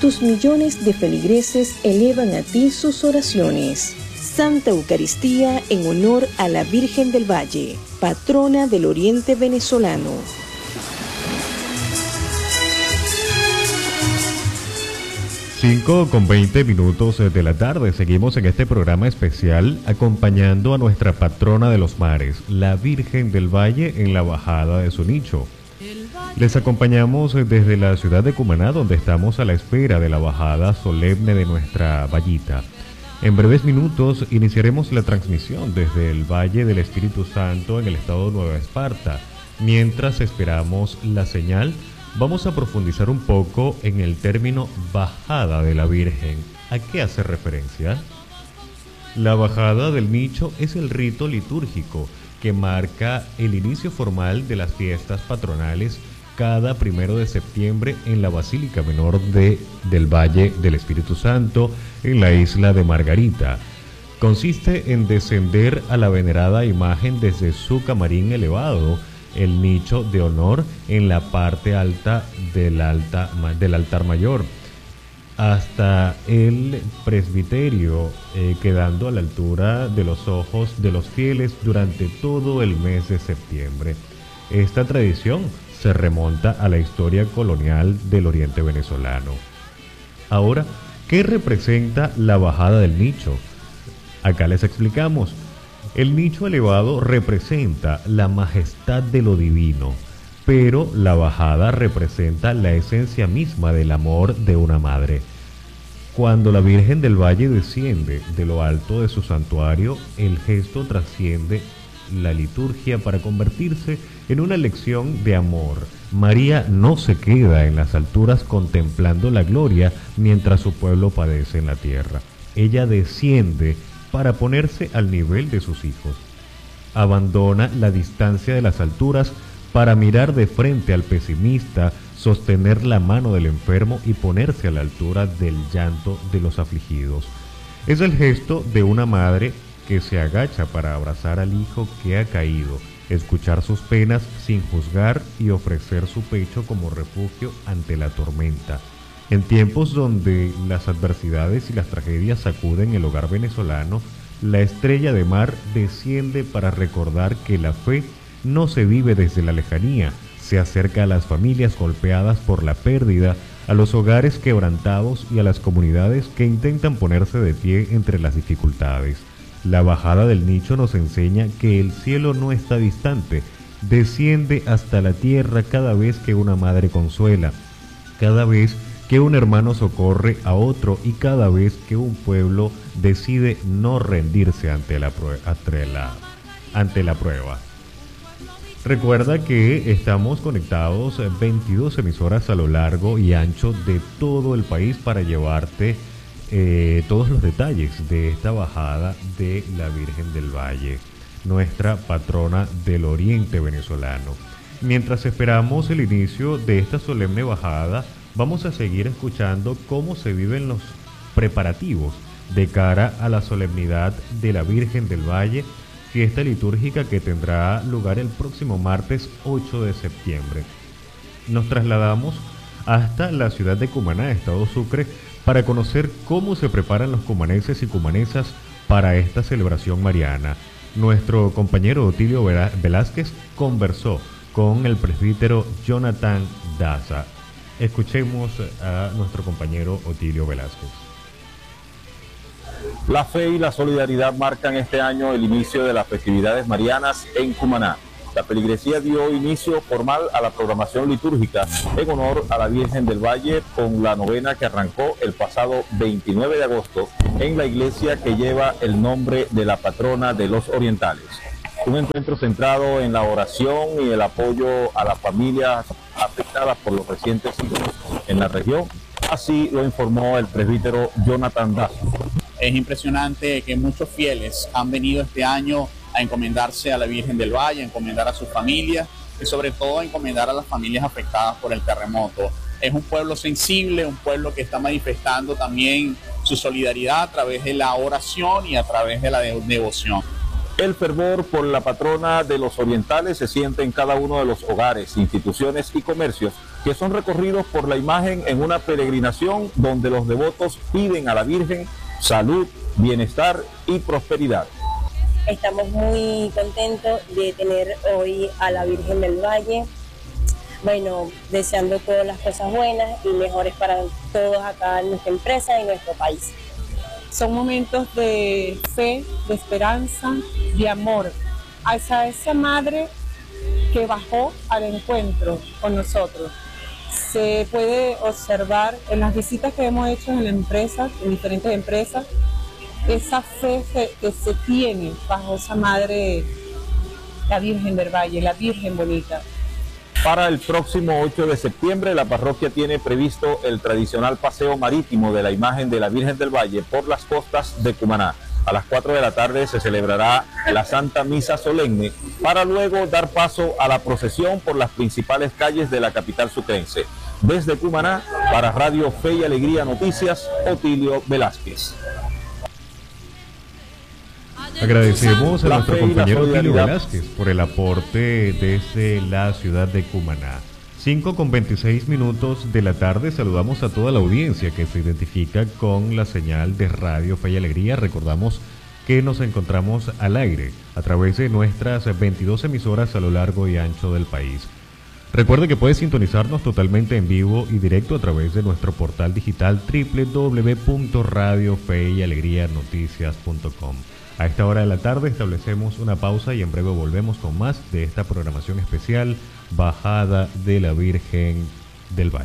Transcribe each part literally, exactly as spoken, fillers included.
tus millones de feligreses elevan a ti sus oraciones. Santa Eucaristía en honor a la Virgen del Valle, patrona del Oriente venezolano. cinco con veinte minutos de la tarde. Seguimos en este programa especial acompañando a nuestra patrona de los mares, la Virgen del Valle, en la bajada de su nicho. Les acompañamos desde la ciudad de Cumaná, donde estamos a la espera de la bajada solemne de nuestra vallita. En breves minutos iniciaremos la transmisión desde el Valle del Espíritu Santo en el estado de Nueva Esparta. Mientras esperamos la señal, vamos a profundizar un poco en el término bajada de la Virgen. ¿A qué hace referencia? La bajada del nicho es el rito litúrgico que marca el inicio formal de las fiestas patronales cada primero de septiembre en la Basílica Menor de, del Valle del Espíritu Santo, en la isla de Margarita. Consiste en descender a la venerada imagen desde su camarín elevado, el nicho de honor en la parte alta del, alta, del altar mayor, hasta el presbiterio, eh, quedando a la altura de los ojos de los fieles durante todo el mes de septiembre. Esta tradición se remonta a la historia colonial del Oriente venezolano. Ahora, ¿qué representa la bajada del nicho? Acá les explicamos. El nicho elevado representa la majestad de lo divino, pero la bajada representa la esencia misma del amor de una madre. Cuando la Virgen del Valle desciende de lo alto de su santuario, el gesto trasciende la liturgia para convertirse en una lección de amor. María no se queda en las alturas contemplando la gloria mientras su pueblo padece en la tierra. Ella desciende para ponerse al nivel de sus hijos. Abandona la distancia de las alturas para mirar de frente al pesimista, sostener la mano del enfermo y ponerse a la altura del llanto de los afligidos. Es el gesto de una madre que se agacha para abrazar al hijo que ha caído, escuchar sus penas sin juzgar y ofrecer su pecho como refugio ante la tormenta. En tiempos donde las adversidades y las tragedias sacuden el hogar venezolano, la estrella de mar desciende para recordar que la fe no se vive desde la lejanía, se acerca a las familias golpeadas por la pérdida, a los hogares quebrantados y a las comunidades que intentan ponerse de pie entre las dificultades. La bajada del nicho nos enseña que el cielo no está distante, desciende hasta la tierra cada vez que una madre consuela, cada vez que un hermano socorre a otro y cada vez que un pueblo decide no rendirse ante la, ante la, ante la prueba. Recuerda que estamos conectados veintidós emisoras a lo largo y ancho de todo el país para llevarte eh, todos los detalles de esta bajada de la Virgen del Valle, nuestra patrona del Oriente venezolano. Mientras esperamos el inicio de esta solemne bajada, vamos a seguir escuchando cómo se viven los preparativos de cara a la solemnidad de la Virgen del Valle, fiesta litúrgica que tendrá lugar el próximo martes ocho de septiembre. Nos trasladamos hasta la ciudad de Cumaná, estado Sucre, para conocer cómo se preparan los cumaneses y cumanesas para esta celebración mariana. Nuestro compañero Otilio Velázquez conversó con el presbítero Jonathan Daza. Escuchemos a nuestro compañero Otilio Velázquez. La fe y la solidaridad marcan este año el inicio de las festividades marianas en Cumaná. La feligresía dio inicio formal a la programación litúrgica en honor a la Virgen del Valle con la novena que arrancó el pasado veintinueve de agosto en la iglesia que lleva el nombre de la patrona de los orientales. Un encuentro centrado en la oración y el apoyo a las familias afectadas por los recientes sismos en la región. Así lo informó el presbítero Jonathan Daza. Es impresionante que muchos fieles han venido este año a encomendarse a la Virgen del Valle, a encomendar a sus familias y sobre todo a encomendar a las familias afectadas por el terremoto. Es un pueblo sensible, un pueblo que está manifestando también su solidaridad a través de la oración y a través de la devoción. El fervor por la patrona de los orientales se siente en cada uno de los hogares, instituciones y comercios que son recorridos por la imagen en una peregrinación donde los devotos piden a la Virgen salud, bienestar y prosperidad. Estamos muy contentos de tener hoy a la Virgen del Valle, bueno, deseando todas las cosas buenas y mejores para todos acá en nuestra empresa y en nuestro país. Son momentos de fe, de esperanza, de amor hacia esa madre que bajó al encuentro con nosotros. Se puede observar en las visitas que hemos hecho en la empresa, en diferentes empresas, esa fe que se tiene bajo esa madre, la Virgen del Valle, la Virgen bonita. Para el próximo ocho de septiembre, la parroquia tiene previsto el tradicional paseo marítimo de la imagen de la Virgen del Valle por las costas de Cumaná. A las cuatro de la tarde se celebrará la Santa Misa Solemne para luego dar paso a la procesión por las principales calles de la capital sucrense. Desde Cumaná, para Radio Fe y Alegría Noticias, Otilio Velázquez. Agradecemos a nuestro compañero Otilio Velázquez por el aporte desde la ciudad de Cumaná. cinco con veintiséis minutos de la tarde, saludamos a toda la audiencia que se identifica con la señal de Radio Fe y Alegría. Recordamos que nos encontramos al aire a través de nuestras veintidós emisoras a lo largo y ancho del país. Recuerde que puede sintonizarnos totalmente en vivo y directo a través de nuestro portal digital doble u doble u doble u punto radio fe y alegría noticias punto com. A esta hora de la tarde establecemos una pausa y en breve volvemos con más de esta programación especial Bajada de la Virgen del Valle.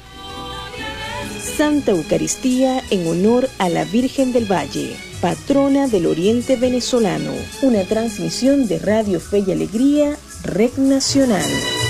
Santa Eucaristía en honor a la Virgen del Valle, patrona del Oriente Venezolano. Una transmisión de Radio Fe y Alegría, Red Nacional.